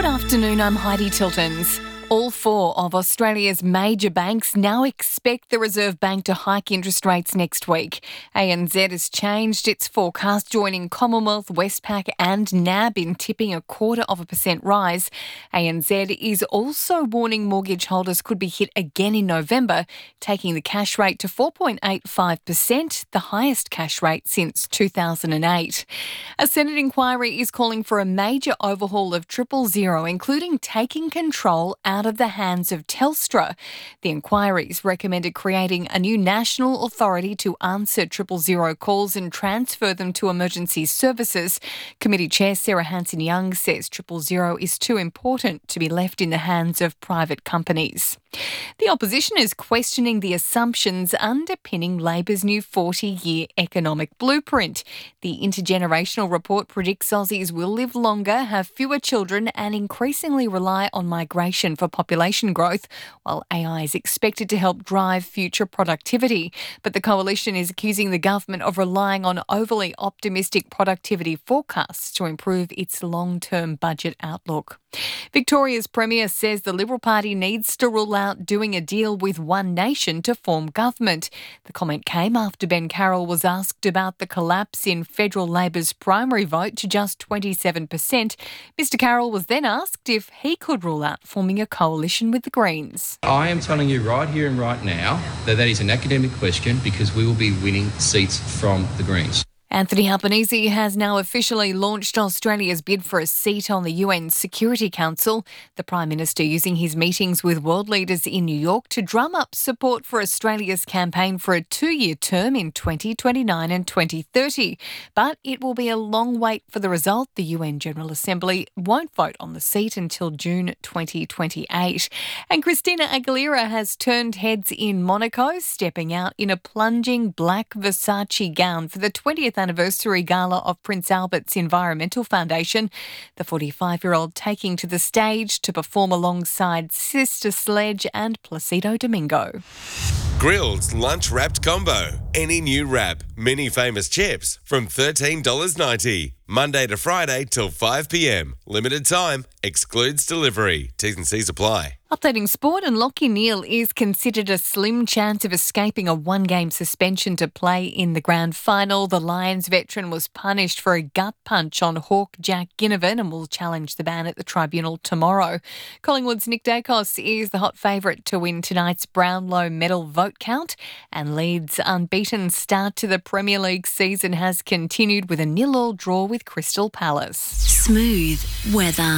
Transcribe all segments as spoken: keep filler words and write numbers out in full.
Good afternoon, I'm Heidi Tiltons. All four of Australia's major banks now expect the Reserve Bank to hike interest rates next week. A N Z has changed its forecast, joining Commonwealth, Westpac and N A B in tipping a quarter of a percent rise. A N Z is also warning mortgage holders could be hit again in November, taking the cash rate to four point eight five percent, the highest cash rate since two thousand eight. A Senate inquiry is calling for a major overhaul of Triple Zero, including taking control out out of the hands of Telstra. The inquiries recommended creating a new national authority to answer triple zero calls and transfer them to emergency services. Committee Chair Sarah Hanson-Young says triple zero is too important to be left in the hands of private companies. The opposition is questioning the assumptions underpinning Labor's new forty-year economic blueprint. The intergenerational report predicts Aussies will live longer, have fewer children and increasingly rely on migration for population growth, while A I is expected to help drive future productivity. But the coalition is accusing the government of relying on overly optimistic productivity forecasts to improve its long-term budget outlook. Victoria's Premier says the Liberal Party needs to rule out doing a deal with One Nation to form government. The comment came after Ben Carroll was asked about the collapse in federal Labor's primary vote to just twenty-seven percent. Mister Carroll was then asked if he could rule out forming a coalition with the Greens. I am telling you right here and right now that that is an academic question because we will be winning seats from the Greens. Anthony Albanese has now officially launched Australia's bid for a seat on the U N Security Council. The Prime Minister using his meetings with world leaders in New York to drum up support for Australia's campaign for a two-year term in twenty twenty-nine and twenty thirty. But it will be a long wait for the result. The U N General Assembly won't vote on the seat until June twenty twenty-eight. And Christina Aguilera has turned heads in Monaco, stepping out in a plunging black Versace gown for the twentieth anniversary gala of Prince Albert's Environmental Foundation. The forty-five-year-old taking to the stage to perform alongside Sister Sledge and Placido Domingo. Grill's lunch wrapped combo. Any new wrap, mini famous chips from thirteen dollars ninety. Monday to Friday till five p.m. Limited time. Excludes delivery. T's and C's apply. Updating sport, and Lachie Neale is considered a slim chance of escaping a one-game suspension to play in the grand final. The Lions veteran was punished for a gut punch on Hawk Jack Ginnivan and will challenge the ban at the tribunal tomorrow. Collingwood's Nick Dacos is the hot favourite to win tonight's Brownlow medal vote count, and Leeds' unbeaten start to the Premier League season has continued with a nil-all draw with Crystal Palace. Smooth weather.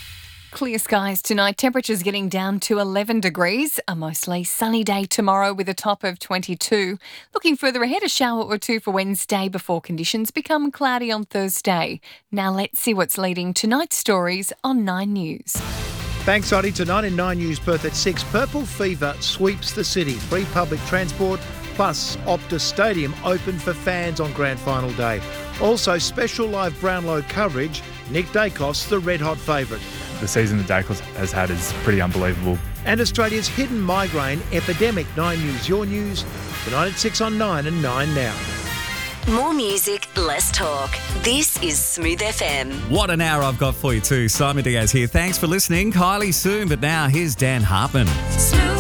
Clear skies tonight, temperatures getting down to eleven degrees. A mostly sunny day tomorrow with a top of twenty-two. Looking further ahead, a shower or two for Wednesday before conditions become cloudy on Thursday. Now let's see what's leading tonight's stories on Nine News. Thanks, Heidi. Tonight in Nine News, Perth at six, Purple Fever sweeps the city. Free public transport plus Optus Stadium open for fans on Grand Final day. Also, special live Brownlow coverage. Nick Dacos, the red-hot favourite. The season that Dacos has had is pretty unbelievable. And Australia's hidden migraine epidemic. Nine News, your news. Tonight at six on Nine and Nine now. More music, less talk. This is Smooth F M. What an hour I've got for you too. Simon Diaz here. Thanks for listening. Kylie soon, but now here's Dan Hartman. Smooth.